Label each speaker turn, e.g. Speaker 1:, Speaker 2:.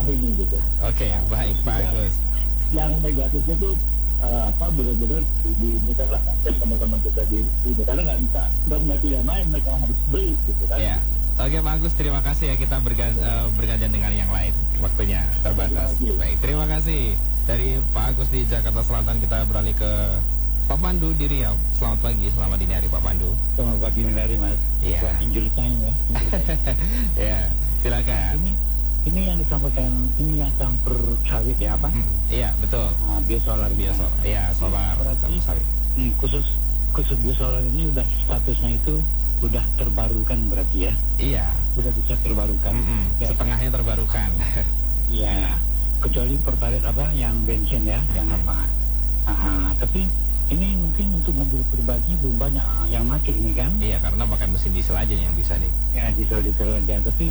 Speaker 1: ini gitu.
Speaker 2: Oke, baik Pak Agus.
Speaker 1: Yang negatifnya tuh benar-benar diminta lah kan teman-teman kita di sini karena nggak tidak main, mereka harus beli gitu kan.
Speaker 2: Ya. Oke Pak Agus, terima kasih ya, kita bergantian dengan yang lain. Waktunya terbatas. Baik, terima kasih. Dari Pak Agus di Jakarta Selatan kita beralih ke Pak Pandu di Riau. Selamat pagi, selamat dini hari Pak Pandu.
Speaker 3: Selamat pagi dini hari Mas.
Speaker 2: Iya.
Speaker 3: Injury time ya.
Speaker 2: Ya, silakan.
Speaker 3: Ini yang disampaikan, ini yang campur sawit ya apa?
Speaker 2: Iya, betul.
Speaker 3: Biosolar.
Speaker 2: Biosolar. Iya, solar campur sawit.
Speaker 3: Khusus biosolar ini udah statusnya itu udah terbarukan berarti ya?
Speaker 2: Iya.
Speaker 3: Udah bisa terbarukan.
Speaker 2: Ya. Setengahnya terbarukan.
Speaker 3: Iya. Kecuali pertalite yang bensin ya, yang apa? Tapi ini mungkin untuk mobil pribadi belum banyak yang pakai ini kan?
Speaker 2: Iya, karena pakai mesin diesel aja yang bisa nih.
Speaker 3: Ya, diesel aja. Tapi